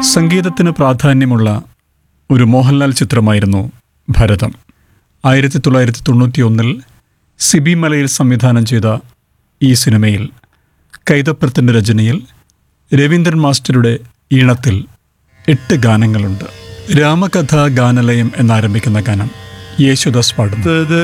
സംഗീതത്തിന് പ്രാധാന്യമുള്ള ഒരു മോഹൻലാൽ ചിത്രമായിരുന്നു ഭരതം. 1991 സിബി മലയിൽ സംവിധാനം ചെയ്ത ഈ സിനിമയിൽ കൈതപ്രത്തിൻ്റെ രചനയിൽ രവീന്ദ്രൻ മാസ്റ്ററുടെ ഈണത്തിൽ 8 ഗാനങ്ങളുണ്ട്. രാമകഥാ ഗാനലയം എന്നാരംഭിക്കുന്ന ഗാനം യേശുദാസ് പാടുന്നു.